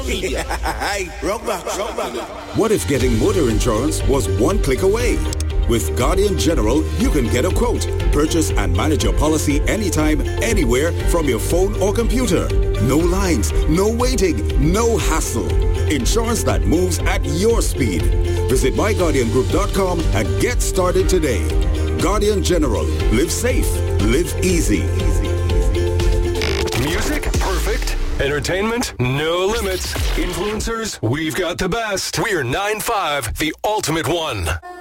Rock back. What if getting motor insurance was one click away? With Guardian General, you can get a quote, purchase and manage your policy anytime, anywhere from your phone or computer. No lines, no waiting, no hassle. Insurance that moves at your speed. Visit myguardiangroup.com and get started today. Guardian General. Live safe. Live easy. Music? Perfect. Entertainment? No limits. Influencers? We've got the best. We're 9-5, the ultimate one.